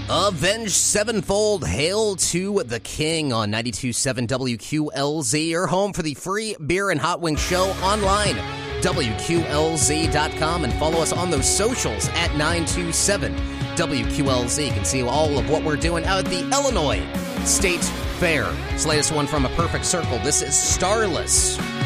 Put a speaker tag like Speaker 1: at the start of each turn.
Speaker 1: Avenged Sevenfold, Hail to the King on 92.7 WQLZ. Your home for the free beer and hot wing show online, WQLZ.com, and follow us on those socials at 927 WQLZ. You can see all of what we're doing out at the Illinois State Fair. It's the latest one from A Perfect Circle. This is Starless.